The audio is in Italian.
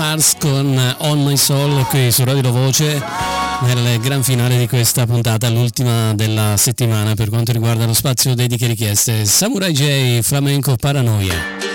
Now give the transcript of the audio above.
Mars con On My Soul qui su Radio La Voce nel gran finale di questa puntata, l'ultima della settimana per quanto riguarda lo spazio dediche richieste. Samurai J, Flamenco Paranoia.